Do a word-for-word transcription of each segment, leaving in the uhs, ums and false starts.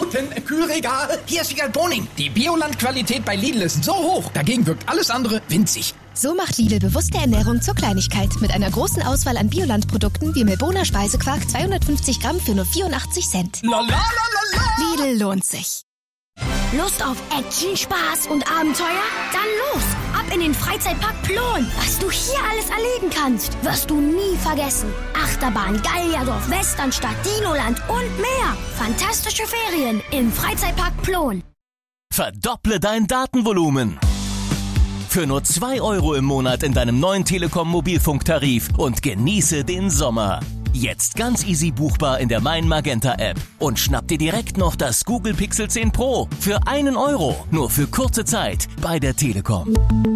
Garten, Kühlregal. Hier ist Wiegald Boning. Die Bioland-Qualität bei Lidl ist so hoch, dagegen wirkt alles andere winzig. So macht Lidl bewusste Ernährung zur Kleinigkeit. Mit einer großen Auswahl an Bioland-Produkten wie Melboner Speisequark zweihundertfünfzig Gramm für nur vierundachtzig Cent. La la la la la. Lidl lohnt sich. Lust auf Action, Spaß und Abenteuer? Dann los! Ab in den Freizeitpark Plon. Was du hier alles erleben kannst, wirst du nie vergessen. Achterbahn, Gallierdorf, Westernstadt, Dinoland und mehr. Fantastische Ferien im Freizeitpark Plon. Verdopple dein Datenvolumen. Für nur zwei Euro im Monat in deinem neuen Telekom-Mobilfunktarif und genieße den Sommer. Jetzt ganz easy buchbar in der Mein Magenta App. Und schnapp dir direkt noch das Google Pixel zehn Pro für einen Euro. Nur für kurze Zeit bei der Telekom.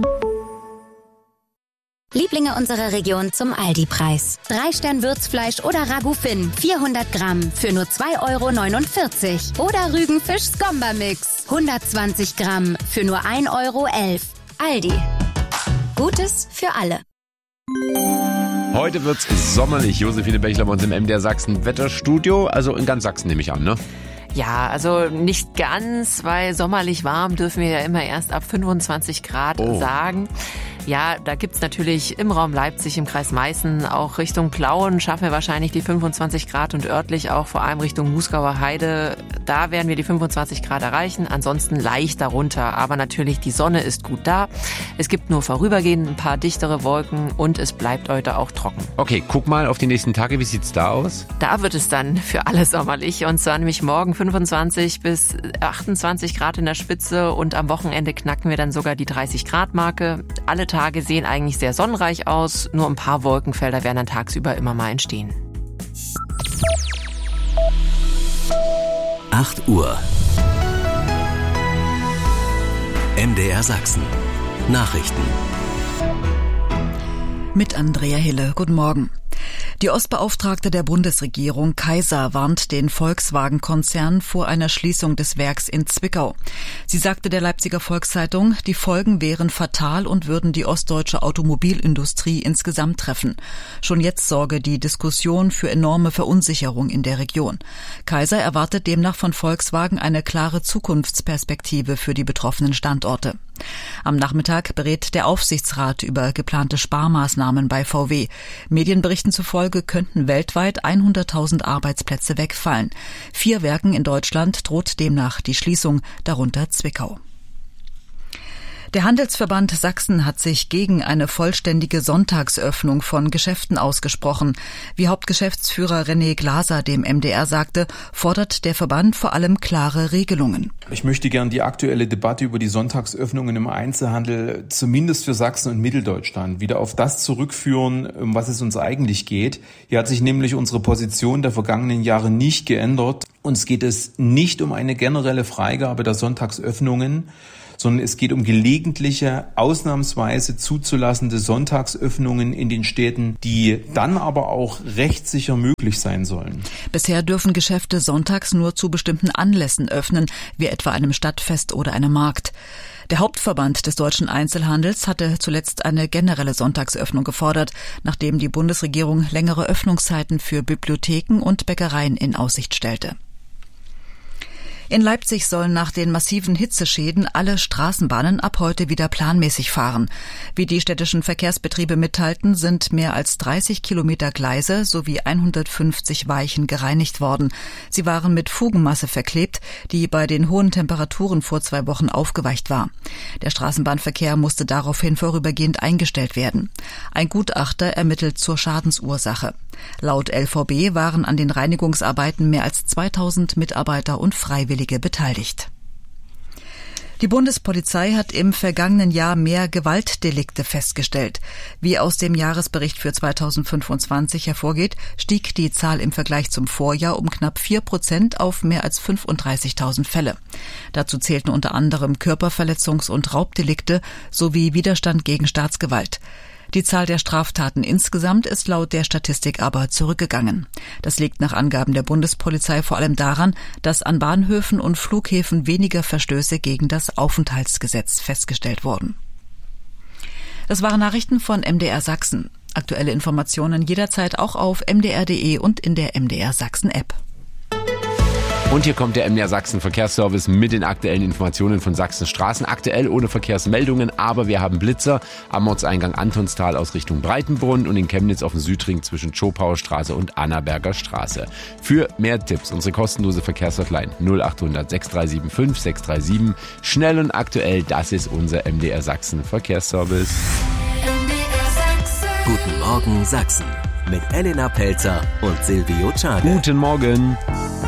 Lieblinge unserer Region zum Aldi-Preis. Drei Stern Würzfleisch oder Ragout Finn, vierhundert Gramm für nur zwei Euro neunundvierzig. Oder Rügenfisch Skomba-Mix, hundertzwanzig Gramm für nur ein Euro elf. Aldi. Gutes für alle. Heute wird's sommerlich. Josephine Bechler bei uns im M D R Sachsen Wetterstudio. Also in ganz Sachsen nehme ich an, ne? Ja, also nicht ganz, weil sommerlich warm dürfen wir ja immer erst ab fünfundzwanzig Grad oh. sagen. Ja, da gibt's natürlich im Raum Leipzig, im Kreis Meißen, auch Richtung Plauen schaffen wir wahrscheinlich die fünfundzwanzig Grad und örtlich auch vor allem Richtung Musgauer Heide. Da werden wir die fünfundzwanzig Grad erreichen, ansonsten leicht darunter. Aber natürlich, die Sonne ist gut da. Es gibt nur vorübergehend ein paar dichtere Wolken und es bleibt heute auch trocken. Okay, guck mal auf die nächsten Tage. Wie sieht's da aus? Da wird es dann für alle sommerlich. Und zwar nämlich morgen fünfundzwanzig bis achtundzwanzig Grad in der Spitze und am Wochenende knacken wir dann sogar die dreißig Grad Marke. Alle Tage sehen eigentlich sehr sonnenreich aus, nur ein paar Wolkenfelder werden dann tagsüber immer mal entstehen. acht Uhr. M D R Sachsen. Nachrichten. Mit Andrea Hille. Guten Morgen. Die Ostbeauftragte der Bundesregierung, Kaiser, warnt den Volkswagen-Konzern vor einer Schließung des Werks in Zwickau. Sie sagte der Leipziger Volkszeitung, die Folgen wären fatal und würden die ostdeutsche Automobilindustrie insgesamt treffen. Schon jetzt sorge die Diskussion für enorme Verunsicherung in der Region. Kaiser erwartet demnach von Volkswagen eine klare Zukunftsperspektive für die betroffenen Standorte. Am Nachmittag berät der Aufsichtsrat über geplante Sparmaßnahmen bei V W. Medienberichten zufolge könnten weltweit hunderttausend Arbeitsplätze wegfallen. Vier Werken in Deutschland droht demnach die Schließung, darunter Zwickau. Der Handelsverband Sachsen hat sich gegen eine vollständige Sonntagsöffnung von Geschäften ausgesprochen. Wie Hauptgeschäftsführer René Glaser dem M D R sagte, fordert der Verband vor allem klare Regelungen. Ich möchte gern die aktuelle Debatte über die Sonntagsöffnungen im Einzelhandel, zumindest für Sachsen und Mitteldeutschland, wieder auf das zurückführen, um was es uns eigentlich geht. Hier hat sich nämlich unsere Position der vergangenen Jahre nicht geändert. Uns geht es nicht um eine generelle Freigabe der Sonntagsöffnungen, sondern es geht um gelegentliche, ausnahmsweise zuzulassende Sonntagsöffnungen in den Städten, die dann aber auch rechtssicher möglich sein sollen. Bisher dürfen Geschäfte sonntags nur zu bestimmten Anlässen öffnen, wie etwa einem Stadtfest oder einem Markt. Der Hauptverband des deutschen Einzelhandels hatte zuletzt eine generelle Sonntagsöffnung gefordert, nachdem die Bundesregierung längere Öffnungszeiten für Bibliotheken und Bäckereien in Aussicht stellte. In Leipzig sollen nach den massiven Hitzeschäden alle Straßenbahnen ab heute wieder planmäßig fahren. Wie die städtischen Verkehrsbetriebe mitteilten, sind mehr als dreißig Kilometer Gleise sowie hundertfünfzig Weichen gereinigt worden. Sie waren mit Fugenmasse verklebt, die bei den hohen Temperaturen vor zwei Wochen aufgeweicht war. Der Straßenbahnverkehr musste daraufhin vorübergehend eingestellt werden. Ein Gutachter ermittelt zur Schadensursache. Laut L V B waren an den Reinigungsarbeiten mehr als zweitausend Mitarbeiter und Freiwillige beteiligt. Die Bundespolizei hat im vergangenen Jahr mehr Gewaltdelikte festgestellt. Wie aus dem Jahresbericht für zweitausendfünfundzwanzig hervorgeht, stieg die Zahl im Vergleich zum Vorjahr um knapp vier Prozent auf mehr als fünfunddreißigtausend Fälle. Dazu zählten unter anderem Körperverletzungs- und Raubdelikte sowie Widerstand gegen Staatsgewalt. Die Zahl der Straftaten insgesamt ist laut der Statistik aber zurückgegangen. Das liegt nach Angaben der Bundespolizei vor allem daran, dass an Bahnhöfen und Flughäfen weniger Verstöße gegen das Aufenthaltsgesetz festgestellt wurden. Das waren Nachrichten von M D R Sachsen. Aktuelle Informationen jederzeit auch auf m d r punkt d e und in der M D R Sachsen App. Und hier kommt der M D R Sachsen Verkehrsservice mit den aktuellen Informationen von Sachsens Straßen. Aktuell ohne Verkehrsmeldungen, aber wir haben Blitzer am Ortseingang Antonstal aus Richtung Breitenbrunn und in Chemnitz auf dem Südring zwischen Schopauer Straße und Annaberger Straße. Für mehr Tipps unsere kostenlose Verkehrshotline null acht hundert sechs drei sieben fünf sechs drei sieben. Schnell und aktuell, das ist unser M D R Sachsen Verkehrsservice. M D R Sachsen. Guten Morgen Sachsen mit Elena Pelzer und Silvio Czade. Guten Morgen.